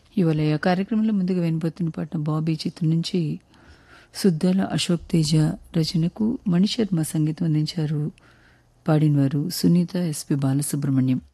ఇవాళ ఈ కార్యక్రమంలో ముందుగా వినబోతున్న పాట బాబీ చిత్రం నుంచి సుద్దాల అశోక్ తేజ రచనకు మణిశర్మ సంగీతం అందించారు. పాడినవారు సునీత ఎస్పి బాలసుబ్రహ్మణ్యం.